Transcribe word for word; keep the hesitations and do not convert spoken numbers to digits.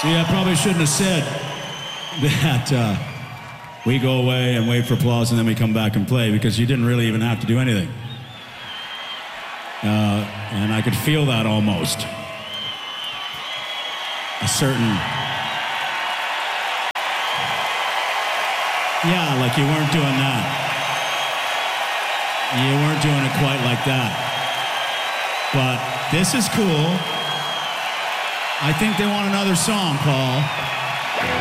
See, I probably shouldn't have said that uh, we go away and wait for applause and then we come back and play, because you didn't really even have to do anything. Uh, and I could feel that almost. A certain... Yeah, like you weren't doing that. You weren't doing it quite like that. But this is cool. I think they want another song, Paul.